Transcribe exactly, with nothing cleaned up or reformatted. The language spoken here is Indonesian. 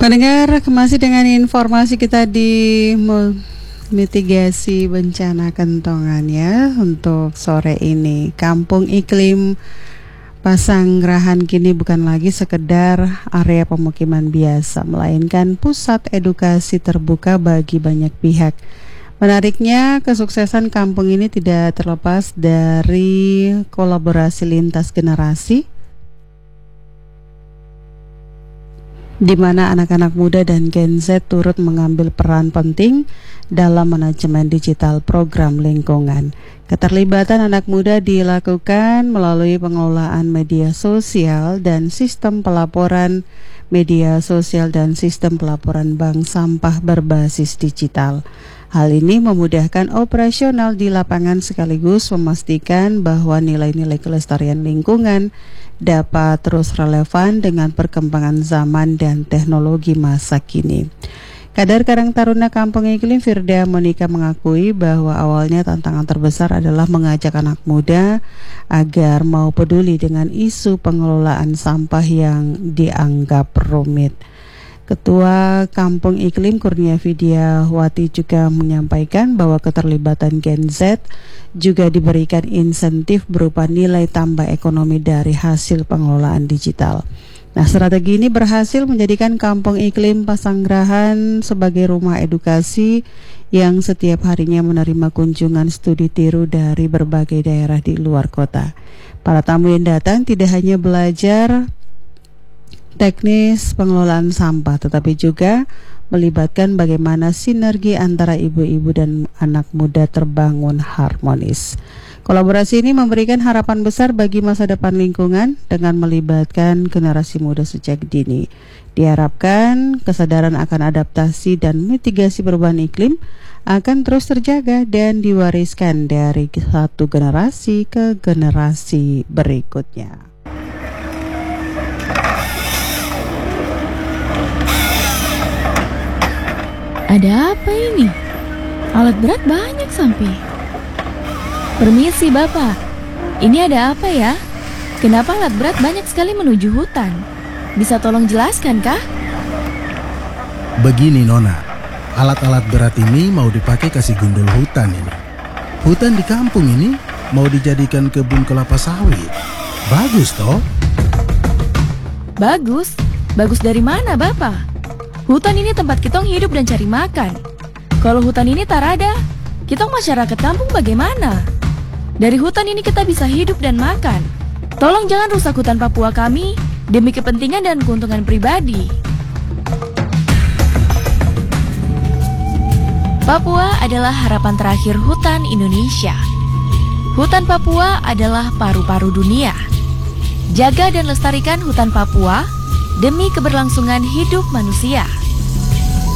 Pendengar, masih dengan informasi kita di mitigasi bencana kentongan ya. Untuk sore ini, Kampung Iklim Pasanggerahan kini bukan lagi sekedar area pemukiman biasa, melainkan pusat edukasi terbuka bagi banyak pihak. Menariknya, kesuksesan kampung ini tidak terlepas dari kolaborasi lintas generasi, di mana anak-anak muda dan Gen Z turut mengambil peran penting dalam manajemen digital program lingkungan. Keterlibatan anak muda dilakukan melalui pengelolaan media sosial dan sistem pelaporan media sosial dan sistem pelaporan bank sampah berbasis digital. Hal ini memudahkan operasional di lapangan sekaligus memastikan bahwa nilai-nilai kelestarian lingkungan dapat terus relevan dengan perkembangan zaman dan teknologi masa kini. Kadar Karang Taruna Kampung Iklim Firda Monika mengakui bahwa awalnya tantangan terbesar adalah mengajak anak muda agar mau peduli dengan isu pengelolaan sampah yang dianggap rumit. Ketua Kampung Iklim Kurnia Widiawati juga menyampaikan bahwa keterlibatan Gen Z juga diberikan insentif berupa nilai tambah ekonomi dari hasil pengelolaan digital. Nah, strategi ini berhasil menjadikan Kampung Iklim Pasanggerahan sebagai rumah edukasi yang setiap harinya menerima kunjungan studi tiru dari berbagai daerah di luar kota. Para tamu yang datang tidak hanya belajar teknis pengelolaan sampah, tetapi juga melibatkan bagaimana sinergi antara ibu-ibu dan anak muda terbangun harmonis. Kolaborasi ini memberikan harapan besar bagi masa depan lingkungan dengan melibatkan generasi muda sejak dini. Diharapkan kesadaran akan adaptasi dan mitigasi perubahan iklim akan terus terjaga dan diwariskan dari satu generasi ke generasi berikutnya. Ada apa ini? Alat berat banyak sampai. Permisi Bapak, ini ada apa ya? Kenapa alat berat banyak sekali menuju hutan? Bisa tolong jelaskan kah? Begini Nona, alat-alat berat ini mau dipakai kasih gundul hutan ini. Hutan di kampung ini mau dijadikan kebun kelapa sawit. Bagus toh? Bagus? Bagus dari mana Bapak? Hutan ini tempat kitong hidup dan cari makan. Kalau hutan ini tak ada, kitong masyarakat kampung bagaimana? Dari hutan ini kita bisa hidup dan makan. Tolong jangan rusak hutan Papua kami demi kepentingan dan keuntungan pribadi. Papua adalah harapan terakhir hutan Indonesia. Hutan Papua adalah paru-paru dunia. Jaga dan lestarikan hutan Papua demi keberlangsungan hidup manusia.